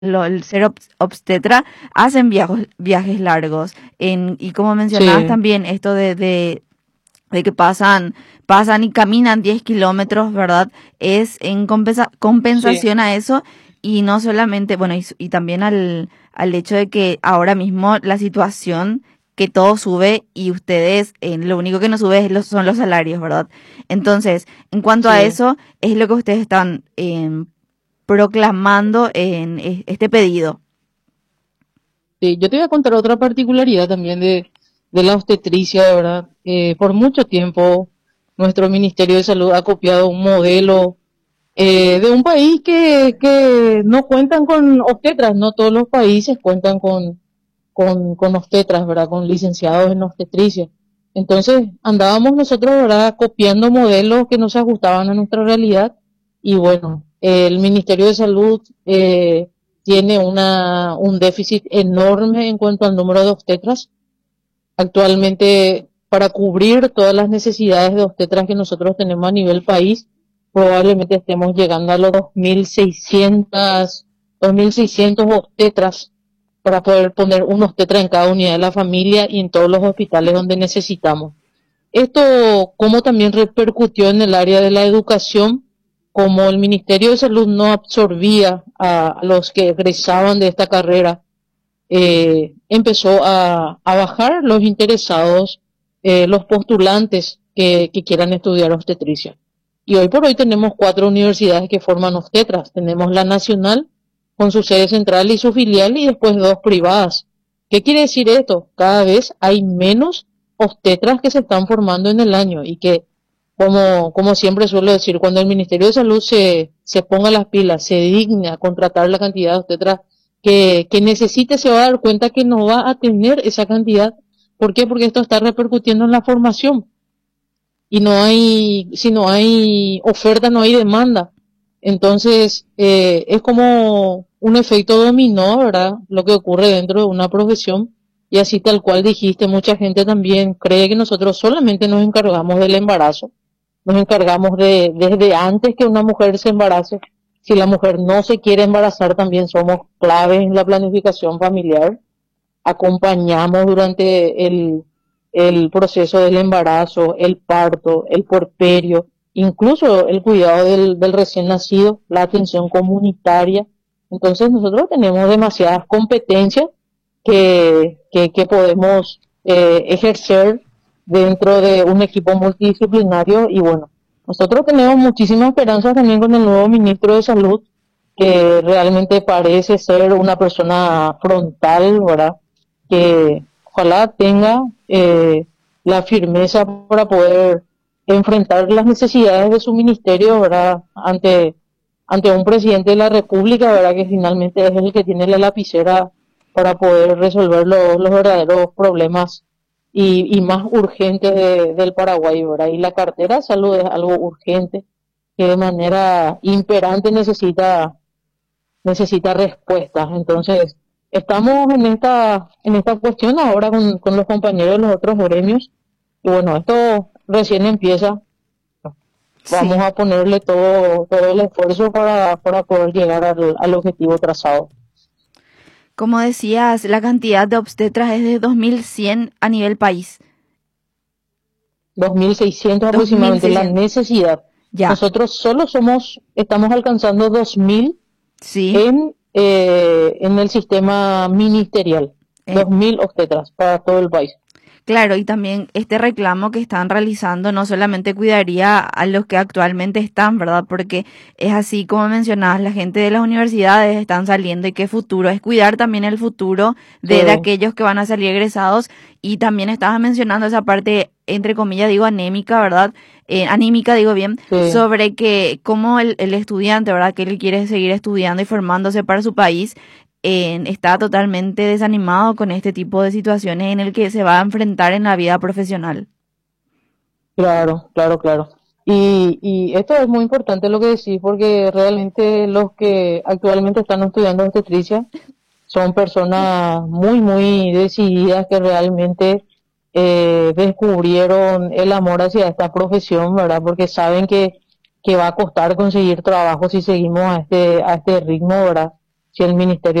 el ser obstetra hacen viajes largos. Y como mencionabas Sí, también, esto de que pasan y caminan 10 kilómetros, ¿verdad? Es en sí, compensación a eso y no solamente, bueno, y también al hecho de que ahora mismo la situación que todo sube y ustedes lo único que no sube son los salarios, ¿verdad? Entonces, en cuanto a sí. eso, es lo que ustedes están proclamando en este pedido. Sí, yo te voy a contar otra particularidad también de la obstetricia, de verdad. Por mucho tiempo, nuestro Ministerio de Salud ha copiado un modelo de un país que no cuentan con obstetras, no todos los países cuentan con obstetras, ¿verdad? Con licenciados en obstetricia. Entonces andábamos nosotros, ¿verdad? Copiando modelos que no se ajustaban a nuestra realidad y bueno, el Ministerio de Salud tiene un déficit enorme en cuanto al número de obstetras. Actualmente, para cubrir todas las necesidades de obstetras que nosotros tenemos a nivel país, probablemente estemos llegando a los 2.600 obstetras para poder poner un obstetra en cada unidad de la familia y en todos los hospitales donde necesitamos. Esto, como también repercutió en el área de la educación, como el Ministerio de Salud no absorbía a los que egresaban de esta carrera, empezó a bajar los interesados, los postulantes que quieran estudiar obstetricia. Y hoy por hoy tenemos 4 universidades que forman obstetras. Tenemos la nacional con su sede central y su filial y después 2 privadas. ¿Qué quiere decir esto? Cada vez hay menos obstetras que se están formando en el año y que, como siempre suelo decir, cuando el Ministerio de Salud se ponga las pilas, se digne a contratar la cantidad de obstetras que necesite, se va a dar cuenta que no va a tener esa cantidad. ¿Por qué? Porque esto está repercutiendo en la formación y si no hay oferta, no hay demanda. Entonces, es como un efecto dominó, ¿verdad? Lo que ocurre dentro de una profesión. Y así tal cual dijiste, mucha gente también cree que nosotros solamente nos encargamos del embarazo, nos encargamos desde antes que una mujer se embarace. Si la mujer no se quiere embarazar, también somos claves en la planificación familiar. Acompañamos durante el proceso del embarazo, el parto, el puerperio, incluso el cuidado del recién nacido, la atención comunitaria. Entonces nosotros tenemos demasiadas competencias que podemos ejercer dentro de un equipo multidisciplinario y bueno, nosotros tenemos muchísimas esperanzas también con el nuevo ministro de Salud, que realmente parece ser una persona frontal, ¿verdad? Que ojalá tenga la firmeza para poder enfrentar las necesidades de su ministerio, ¿verdad? Ante un presidente de la República, ¿verdad? Que finalmente es el que tiene la lapicera para poder resolver los verdaderos problemas y más urgentes del Paraguay, ¿verdad? Y la cartera de salud es algo urgente que de manera imperante necesita respuestas. Entonces, estamos en esta cuestión ahora con los compañeros de los otros gremios. Y bueno, esto recién empieza. Vamos Sí. a ponerle todo el esfuerzo para poder llegar al objetivo trazado. Como decías, la cantidad de obstetras es de 2.100 a nivel país. 2.600 dos mil aproximadamente la seiscientos necesidad. Ya, Nosotros solo estamos alcanzando 2.000 sí. en el sistema ministerial. eh, 2.000 obstetras para todo el país. Claro, y también este reclamo que están realizando no solamente cuidaría a los que actualmente están, ¿verdad? Porque es así como mencionabas, la gente de las universidades están saliendo y qué futuro, es cuidar también el futuro Sí, de aquellos que van a salir egresados y también estabas mencionando esa parte, entre comillas, digo anémica, ¿verdad? Anímica, digo bien, sí. sobre que como el estudiante, ¿verdad? Que él quiere seguir estudiando y formándose para su país está totalmente desanimado con este tipo de situaciones en el que se va a enfrentar en la vida profesional. Claro, claro, claro. Y esto es muy importante lo que decís, porque realmente los que actualmente están estudiando obstetricia son personas muy, muy decididas que realmente descubrieron el amor hacia esta profesión, ¿verdad? Porque saben que va a costar conseguir trabajo si seguimos a este ritmo, ¿verdad? si el Ministerio